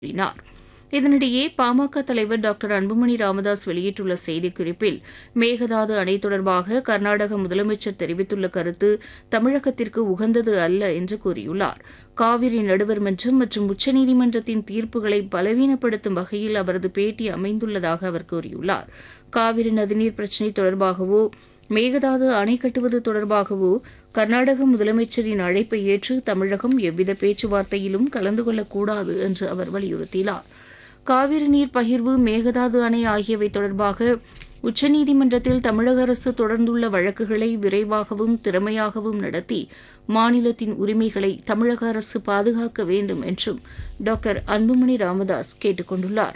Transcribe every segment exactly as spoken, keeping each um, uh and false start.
கூறினார். இதனிடையே பாமக தலைவர் டாக்டர் அன்புமணி ராமதாஸ் வெளியிட்டுள்ள செய்திக்குறிப்பில் மேகதாது அணை தொடர்பாக கர்நாடக முதலமைச்சர் தெரிவித்துள்ள கருத்து தமிழகத்திற்கு உகந்தது அல்ல என்று கூறியுள்ளார். காவிரி நடுவர் மன்றம் மற்றும் உச்சநீதிமன்றத்தின் தீர்ப்புகளை பலவீனப்படுத்தும் வகையில் அவரது பேட்டி அமைந்துள்ளதாக அவர் கூறியுள்ளார். காவிரி நதிநீர் பிரச்சினை தொடர்பாகவோ மேகதாது அணை கட்டுவது தொடர்பாகவோ கர்நாடக முதலமைச்சரின் அழைப்பை ஏற்று தமிழகம் எவ்வித பேச்சுவார்த்தையிலும் கலந்து கொள்ளக்கூடாது என்று அவர் வலியுறுத்தினார். காவிரி நீர் பகிர்வு, மேகதாது அணை ஆகியவை தொடர்பாக உச்சநீதிமன்றத்தில் தமிழக அரசு தொடர்ந்துள்ள வழக்குகளை விரைவாகவும் திறமையாகவும் நடத்தி மாநிலத்தின் உரிமைகளை தமிழக அரசு பாதுகாக்க வேண்டும் என்றும் டாக்டர் அன்புமணி ராமதாஸ் கேட்டுக் கொண்டுள்ளார்.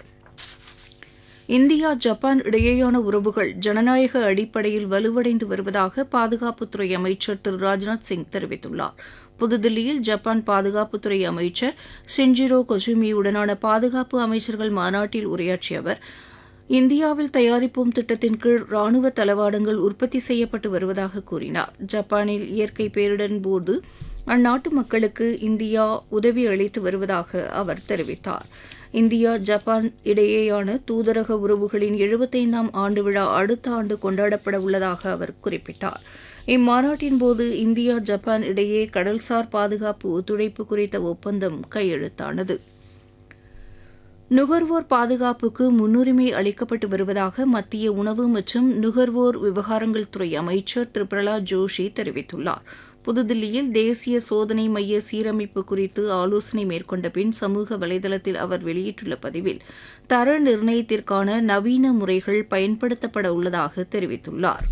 இந்தியா ஜப்பான் இடையேயான உறவுகள் ஜனநாயக அடிப்படையில் வலுவடைந்து வருவதாக பாதுகாப்புத்துறை அமைச்சர் திரு ராஜ்நாத் சிங் தெரிவித்துள்ளார். புதுதில்லியில் ஜப்பான் பாதுகாப்புத்துறை அமைச்சர் ஷின்ஜிரோ கொசுமியுடனான பாதுகாப்பு அமைச்சர்கள் மாநாட்டில் உரையாற்றிய அவர், இந்தியாவில் தயாரிப்போம் திட்டத்தின் கீழ் ராணுவ தளவாடங்கள் உற்பத்தி செய்யப்பட்டு வருவதாக கூறினார். ஜப்பானில் இயற்கை பேரிடரின் போது அந்நாட்டு மக்களுக்கு இந்தியா உதவி அளித்து வருவதாக அவர் தெரிவித்தார். இந்தியா ஜப்பான் இடையேயான தூதரக உறவுகளின் எழுபத்தைந்தாம் ஆண்டு விழா அடுத்த ஆண்டு கொண்டாடப்பட உள்ளதாக அவர் குறிப்பிட்டார். இம்மாநாட்டின் போது இந்தியா ஜப்பான் இடையே கடல்சார் பாதுகாப்பு ஒத்துழைப்பு குறித்த ஒப்பந்தம் கையெழுத்தானது. நுகர்வோர் பாதுகாப்புக்கு முன்னுரிமை அளிக்கப்பட்டு வருவதாக மத்திய உணவு மற்றும் நுகர்வோர் விவகாரங்கள் துறை அமைச்சர் திரு பிரகலாத் ஜோஷி தெரிவித்துள்ளார். புதுதில்லியில் தேசிய சோதனை மைய சீரமைப்பு குறித்து ஆலோசனை மேற்கொண்ட பின் சமூக வலைதளத்தில் அவர் வெளியிட்டுள்ள பதிவில் தர நிர்ணயத்திற்கான நவீன முறைகள் பயன்படுத்தப்பட உள்ளதாக தெரிவித்துள்ளார்.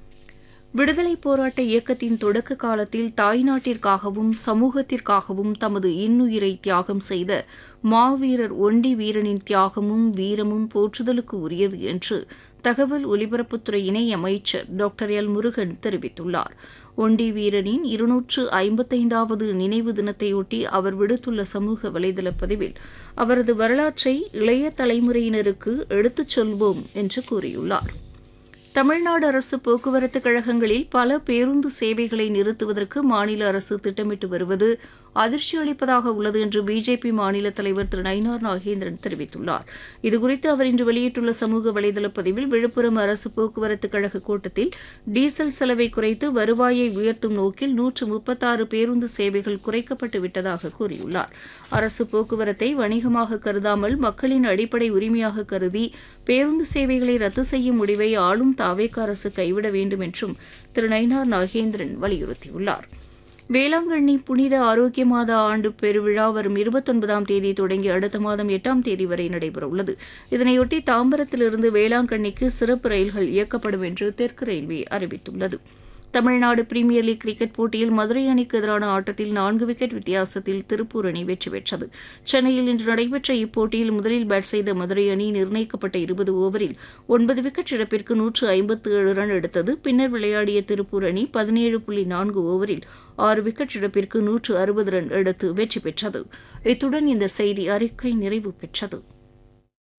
விடுதலைப் போராட்ட இயக்கத்தின் தொடக்க காலத்தில் தாய்நாட்டிற்காகவும் சமூகத்திற்காகவும் தமது இன்னுயிரை தியாகம் செய்த மாவீரர் ஒண்டி வீரனின் தியாகமும் வீரமும் போற்றுதலுக்கு உரியது என்று தகவல் ஒலிபரப்புத்துறை இணை அமைச்சர் டாக்டர் எல் முருகன் தெரிவித்துள்ளார். ஒண்டி வீரனின் இருநூற்று ஐம்பத்தைந்தாவது நினைவு தினத்தையொட்டி அவர் விடுத்துள்ள சமூக வலைதள பதிவில் அவரது வரலாற்றை இளைய தலைமுறையினருக்கு எடுத்துச் சொல்வோம் என்று கூறியுள்ளார். தமிழ்நாடு அரசு போக்குவரத்து கழகங்களில் பல பேருந்து சேவைகளை நிறுத்துவதற்கு மாநில அரசு திட்டமிட்டு வருவது அதிர்ச்சி அளிப்பதாக உள்ளது என்று பிஜேபி மாநில தலைவர் திரு நயினார் நாகேந்திரன் தெரிவித்துள்ளார். இதுகுறித்து அவர் இன்று வெளியிட்டுள்ள சமூக வலைதள பதிவில் விழுப்புரம் அரசு போக்குவரத்து கழக கூட்டத்தில் டீசல் செலவை குறைத்து வருவாயை உயர்த்தும் நோக்கில் நூற்று முப்பத்தாறு பேருந்து சேவைகள் குறைக்கப்பட்டு விட்டதாக கூறியுள்ளார். அரசு போக்குவரத்தை வணிகமாக கருதாமல் மக்களின் அடிப்படை உரிமையாக கருதி பேருந்து சேவைகளை ரத்து செய்யும் முடிவை ஆளும் தாவேக அரசு கைவிட வேண்டும் என்றும் திரு நயினார் நாகேந்திரன் வலியுறுத்தியுள்ளார். வேளாங்கண்ணி புனித ஆரோக்கிய மாத ஆண்டு பெருவிழா வரும் இருபத்தொன்பதாம் தேதி தொடங்கி அடுத்த மாதம் எட்டாம் தேதி வரை நடைபெறவுள்ளது. இதனையொட்டி தாம்பரத்திலிருந்து வேளாங்கண்ணிக்கு சிறப்பு ரயில்கள் இயக்கப்படும் என்று தெற்கு ரயில்வே அறிவித்துள்ளது. தமிழ்நாடு பிரீமியர் லீக் கிரிக்கெட் போட்டியில் மதுரை அணிக்கு எதிரான ஆட்டத்தில் நான்கு விக்கெட் வித்தியாசத்தில் திருப்பூர் அணி வெற்றி பெற்றது. சென்னையில் இன்று நடைபெற்ற இப்போட்டியில் முதலில் பேட் செய்த மதுரை அணி நிர்ணயிக்கப்பட்ட இருபது ஓவரில் ஒன்பது விக்கெட் இழப்பிற்கு நூற்று ஐம்பத்து ஏழு ரன் எடுத்தது. பின்னர் விளையாடிய திருப்பூர் அணி பதினேழு புள்ளி நான்கு ஓவரில் ஆறு விக்கெட் இழப்பிற்கு நூற்று அறுபது ரன் எடுத்து வெற்றி பெற்றது. இத்துடன் இந்த செய்தி அறிக்கை நிறைவு பெற்றது.